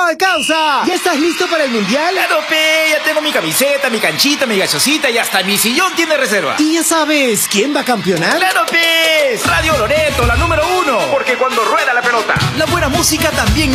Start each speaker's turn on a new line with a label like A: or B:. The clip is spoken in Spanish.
A: ¡Oye, causa! ¿Ya estás listo para el mundial?
B: Claro, pe, ya tengo mi camiseta, mi canchita, mi gaseosita y hasta mi sillón tiene reserva.
A: ¿Y ya sabes quién va a campeonar?
B: ¡Claro, pe! Radio Loreto, la número 1. Porque cuando rueda la pelota, la buena música también